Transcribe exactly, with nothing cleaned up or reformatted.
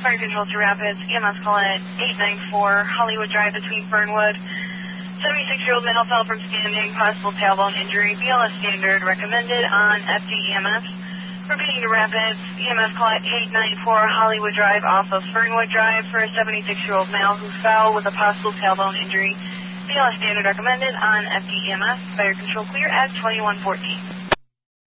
Fire Control to Rapids, E M S call at eight nine four Hollywood Drive between Fernwood. seventy-six-year-old male fell from standing, possible tailbone injury, B L S standard, recommended on F D E M S. Repeating to Rapids, E M S call at eight nine four Hollywood Drive off of Fernwood Drive for a seventy-six-year-old male who fell with a possible tailbone injury. B L S standard recommended on F D E M S. Fire Control clear at twenty-one fourteen.